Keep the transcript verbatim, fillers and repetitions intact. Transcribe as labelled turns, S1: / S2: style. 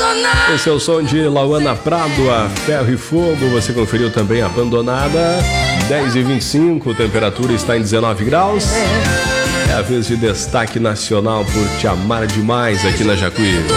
S1: Esse é o som de Lauana Prado, a Ferro e Fogo. Você conferiu também Abandonada. Dez e vinte e cinco, temperatura está em dezenove graus. É a vez de destaque nacional por Te Amar Demais aqui na Jacuí.